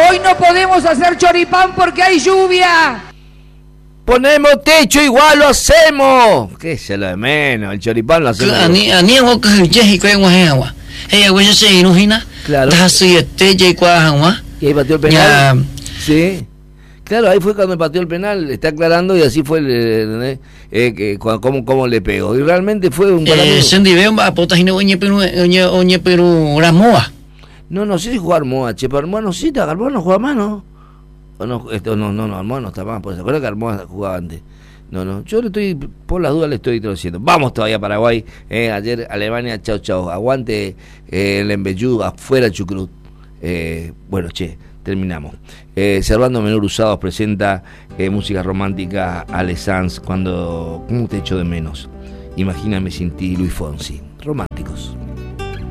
Hoy no podemos hacer choripán porque hay lluvia. Ponemos techo, igual lo hacemos. ¿Qué es lo de menos? El choripán lo hacemos. Claro. Y ahí pateó el penal. Sí. Claro, ahí fue cuando pateó el penal, está aclarando, y así fue cómo le pegó. Y realmente fue un No sé si jugar Armoa, che, pero Armoa no cita, Armoa no juega más, ¿no? O no, Armoa no está más, porque se acuerda que Armoa jugaba antes. No, yo le estoy, por las dudas le estoy diciendo. Vamos todavía a Paraguay, ayer Alemania, chau, aguante el Embellú, afuera Chucrut. Bueno, terminamos. Servando Menor Usados presenta música romántica Ale Sanz, ¿cómo te echo de menos? Imagíname sin ti, Luis Fonsi.